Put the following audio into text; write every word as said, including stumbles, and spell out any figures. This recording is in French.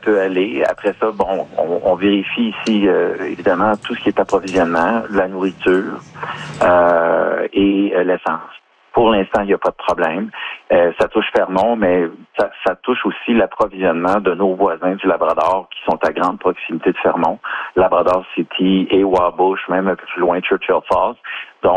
peut aller. Après ça, bon, on, on vérifie ici, euh, évidemment, tout ce qui est approvisionnement, la nourriture euh, et euh, l'essence. Pour l'instant, il n'y a pas de problème. Euh, ça touche Fermont, mais ça, ça touche aussi l'approvisionnement de nos voisins du Labrador qui sont à grande proximité de Fermont. Labrador City et Wabush, même un peu plus loin, Churchill Falls. Donc,